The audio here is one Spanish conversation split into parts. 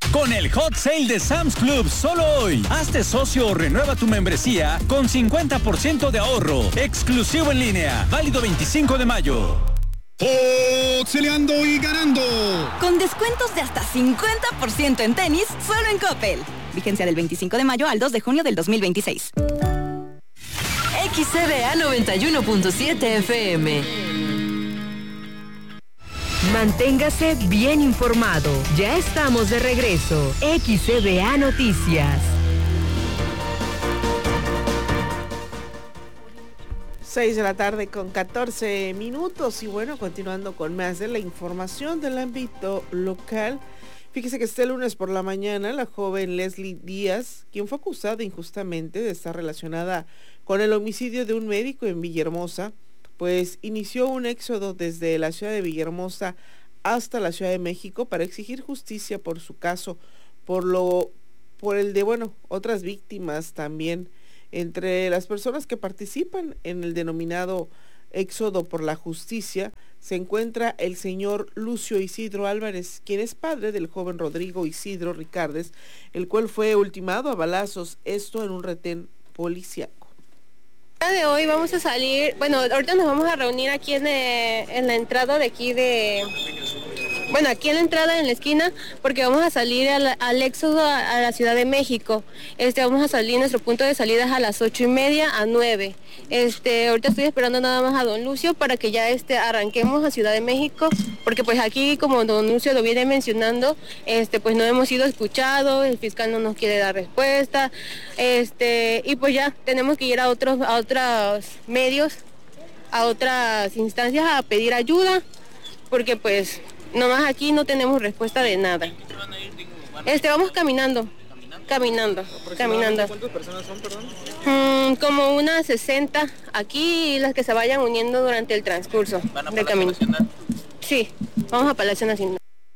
Con el Hot Sale de Sam's Club solo hoy. Hazte socio o renueva tu membresía con 50% de ahorro. Exclusivo en línea. Válido 25 de mayo. ¡Oxeleando y ganando! Con descuentos de hasta 50% en tenis, solo en Coppel. Vigencia del 25 de mayo al 2 de junio del 2026. XCBA 91.7 FM. Manténgase bien informado. Ya estamos de regreso. XCBA Noticias. 6 de la tarde con 14 minutos y bueno, continuando con más de la información del ámbito local. Fíjese que este lunes por la mañana la joven Leslie Díaz, quien fue acusada injustamente de estar relacionada con el homicidio de un médico en Villahermosa, pues inició un éxodo desde la ciudad de Villahermosa hasta la Ciudad de México para exigir justicia por su caso, por el de, bueno, otras víctimas también. Entre las personas que participan en el denominado Éxodo por la Justicia se encuentra el señor Lucio Isidro Álvarez, quien es padre del joven Rodrigo Isidro Ricardes, el cual fue ultimado a balazos, esto en un retén policiaco. El día de hoy vamos a salir, bueno, ahorita nos vamos a reunir aquí en la entrada de aquí aquí en la entrada, en la esquina, porque vamos a salir al éxodo a la Ciudad de México. Vamos a salir, nuestro punto de salida es a las 8:30 a 9. Ahorita estoy esperando nada más a don Lucio para que ya arranquemos a Ciudad de México, porque pues aquí, como don Lucio lo viene mencionando, pues no hemos sido escuchados, el fiscal no nos quiere dar respuesta, y pues ya tenemos que ir a otros medios, a otras instancias a pedir ayuda, porque pues nomás aquí no tenemos respuesta de nada. Vamos caminando. ¿Cuántas personas son, perdón? Como unas 60 aquí y las que se vayan uniendo durante el transcurso del camino. Sí, vamos a Palacio Nacional.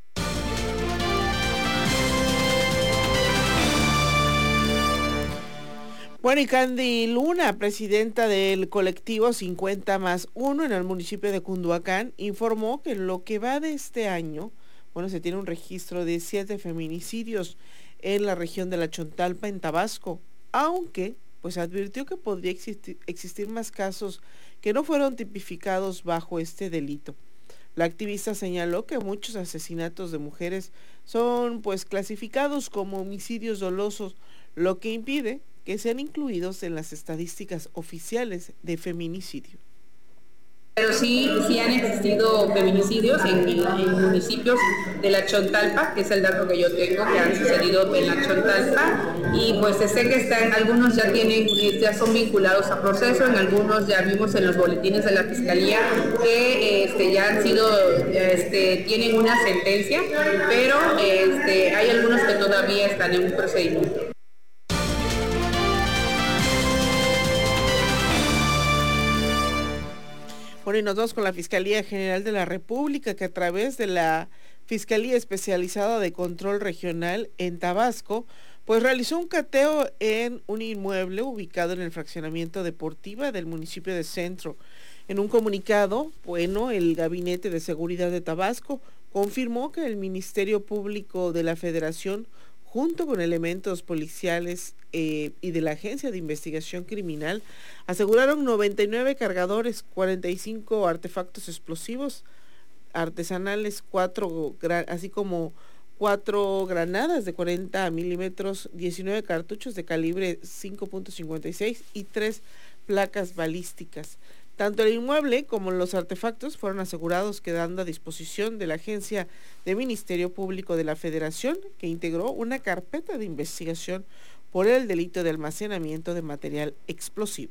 Bueno, y Candy Luna, presidenta del colectivo 50+1 en el municipio de Cunduacán, informó que en lo que va de este año, se tiene un registro de 7 feminicidios en la región de la Chontalpa, en Tabasco, aunque pues advirtió que podría existir más casos que no fueron tipificados bajo este delito. La activista señaló que muchos asesinatos de mujeres son pues clasificados como homicidios dolosos, lo que impide que sean incluidos en las estadísticas oficiales de feminicidio. Pero sí han existido feminicidios en municipios de la Chontalpa, que es el dato que yo tengo, que han sucedido en la Chontalpa, y pues sé que algunos ya son vinculados a proceso, en algunos ya vimos en los boletines de la Fiscalía que ya han sido, tienen una sentencia, pero hay algunos que todavía están en un procedimiento. Bueno, y nos vamos con la Fiscalía General de la República, que a través de la Fiscalía Especializada de Control Regional en Tabasco, pues realizó un cateo en un inmueble ubicado en el fraccionamiento Deportiva del municipio de Centro. En un comunicado, el Gabinete de Seguridad de Tabasco confirmó que el Ministerio Público de la Federación, junto con elementos policiales y de la Agencia de Investigación Criminal, aseguraron 99 cargadores, 45 artefactos explosivos artesanales, así como 4 granadas de 40 milímetros, 19 cartuchos de calibre 5.56 y 3 placas balísticas. Tanto el inmueble como los artefactos fueron asegurados, quedando a disposición de la Agencia de Ministerio Público de la Federación, que integró una carpeta de investigación por el delito de almacenamiento de material explosivo.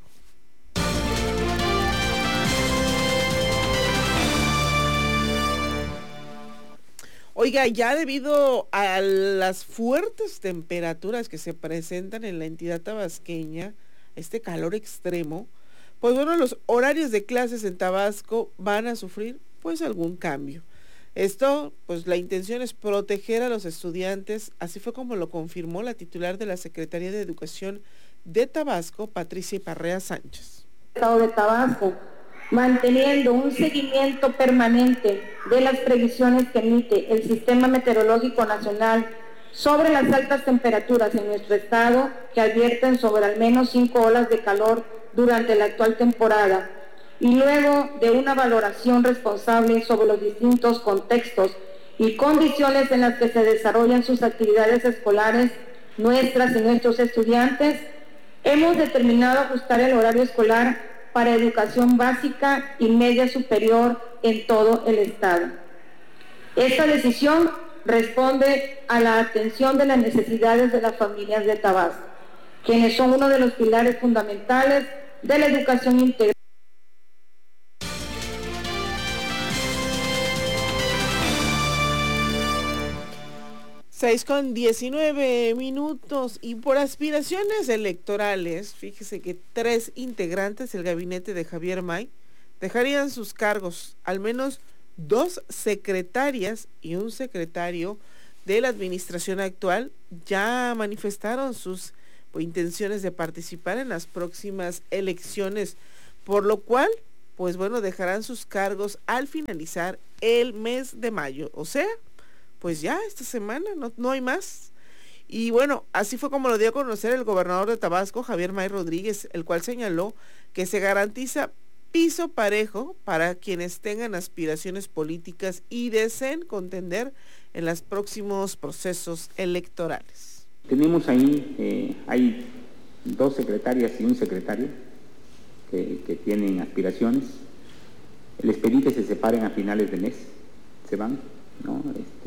Oiga, ya debido a las fuertes temperaturas que se presentan en la entidad tabasqueña, este calor extremo, pues los horarios de clases en Tabasco van a sufrir pues algún cambio. Esto, pues la intención es proteger a los estudiantes, así fue como lo confirmó la titular de la Secretaría de Educación de Tabasco, Patricia Parrea Sánchez. Estado de Tabasco, manteniendo un seguimiento permanente de las previsiones que emite el Sistema Meteorológico Nacional sobre las altas temperaturas en nuestro estado, que advierten sobre al menos 5 olas de calor durante la actual temporada, y luego de una valoración responsable sobre los distintos contextos y condiciones en las que se desarrollan sus actividades escolares, nuestras y nuestros estudiantes, hemos determinado ajustar el horario escolar para educación básica y media superior en todo el estado. Esta decisión responde a la atención de las necesidades de las familias de Tabasco, quienes son uno de los pilares fundamentales de la educación integral. 6:19 y por aspiraciones electorales, fíjese que 3 integrantes del gabinete de Javier May dejarían sus cargos, al menos 2 secretarias y un secretario de la administración actual ya manifestaron sus intenciones de participar en las próximas elecciones, por lo cual, pues bueno, dejarán sus cargos al finalizar el mes de mayo, o sea, pues ya esta semana, no hay más. Y bueno, así fue como lo dio a conocer el gobernador de Tabasco, Javier May Rodríguez, el cual señaló que se garantiza piso parejo para quienes tengan aspiraciones políticas y deseen contender en los próximos procesos electorales. Tenemos ahí, hay 2 secretarias y un secretario que tienen aspiraciones. Les pedí que se separen a finales de mes, se van, ¿no?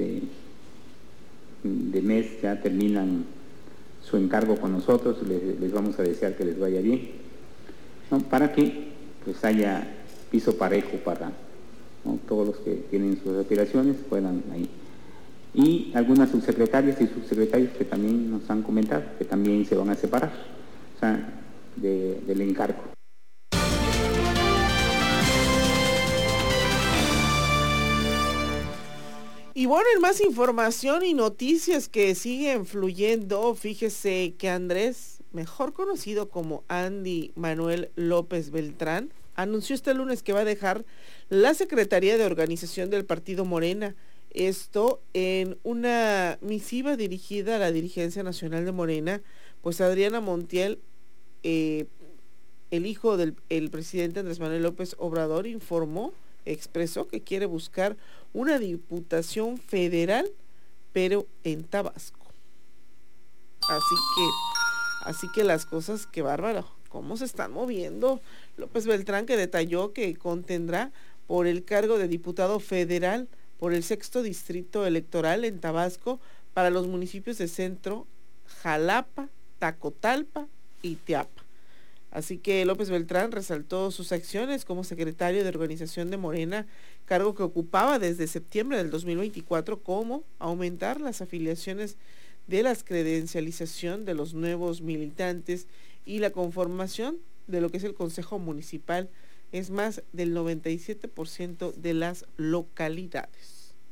De mes ya terminan su encargo con nosotros, les vamos a desear que les vaya bien, ¿no? Para que pues haya piso parejo para, ¿no?, todos los que tienen sus aspiraciones puedan ahí. Y algunas subsecretarias y subsecretarios que también nos han comentado que también se van a separar, o sea, del encargo. Y bueno, en más información y noticias que siguen fluyendo, fíjese que Andrés, mejor conocido como Andy Manuel López Beltrán, anunció este lunes que va a dejar la Secretaría de Organización del Partido Morena. Esto en una misiva dirigida a la dirigencia nacional de Morena, pues Adriana Montiel, el hijo del presidente Andrés Manuel López Obrador, expresó que quiere buscar una diputación federal, pero en Tabasco. Así que las cosas, qué bárbaro, cómo se están moviendo. López Beltrán, que detalló que contendrá por el cargo de diputado federal por el 6º distrito electoral en Tabasco para los municipios de Centro, Jalapa, Tacotalpa y Teapa. Así que López Beltrán resaltó sus acciones como secretario de organización de Morena, cargo que ocupaba desde septiembre del 2024, como aumentar las afiliaciones de la credencialización de los nuevos militantes y la conformación de lo que es el Consejo Municipal, es más del 97% de las localidades.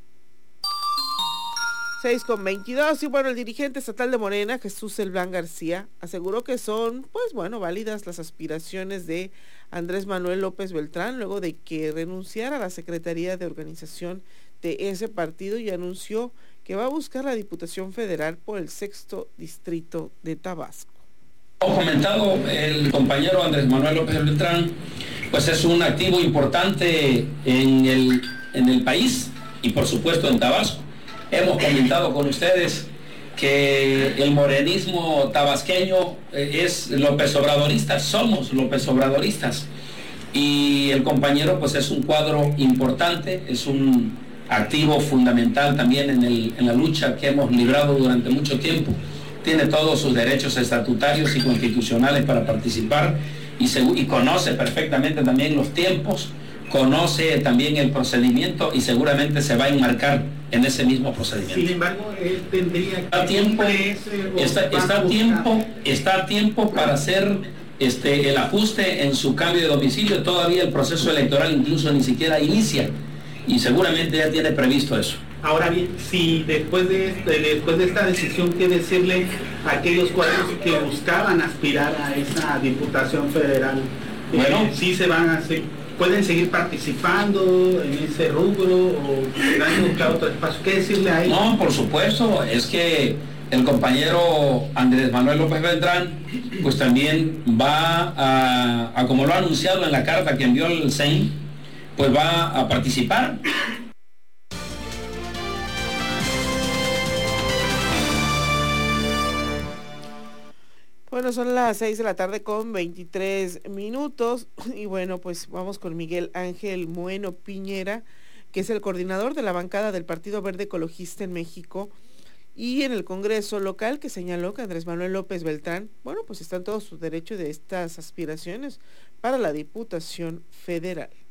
6:22, y bueno, el dirigente estatal de Morena, Jesús Elblán García, aseguró que son, pues bueno, válidas las aspiraciones de Andrés Manuel López Beltrán, luego de que renunciara a la Secretaría de Organización de ese partido, y anunció que va a buscar la Diputación Federal por el 6º distrito de Tabasco. Como comentado el compañero Andrés Manuel López Beltrán, pues es un activo importante en el país y por supuesto en Tabasco. Hemos comentado con ustedes que el morenismo tabasqueño es López Obradorista, somos López Obradoristas, y el compañero pues es un cuadro importante, es un activo fundamental también en la lucha que hemos librado durante mucho tiempo. Tiene todos sus derechos estatutarios y constitucionales para participar y conoce perfectamente también los tiempos, conoce también el procedimiento y seguramente se va a enmarcar en ese mismo procedimiento. Sin embargo, él tendría está a tiempo para hacer el ajuste en su cambio de domicilio. Todavía el proceso electoral incluso ni siquiera inicia y seguramente ya tiene previsto eso. Ahora bien, si después de esta decisión, ¿qué decirle a aquellos cuadros que buscaban aspirar a esa diputación federal? Bueno, sí se van a hacer. ¿pueden seguir participando en ese rubro o tendrán que buscar otro espacio? ¿Qué decirle a ellos? No, por supuesto, es que el compañero Andrés Manuel López Beltrán pues también va a como lo ha anunciado en la carta que envió el CEN, pues va a participar. Bueno, son las 6 de la tarde con 23 minutos y bueno, pues vamos con Miguel Ángel Moeno Piñera, que es el coordinador de la bancada del Partido Verde Ecologista en México y en el Congreso local, que señaló que Andrés Manuel López Beltrán, bueno, pues está en todo su derecho de estas aspiraciones para la Diputación Federal.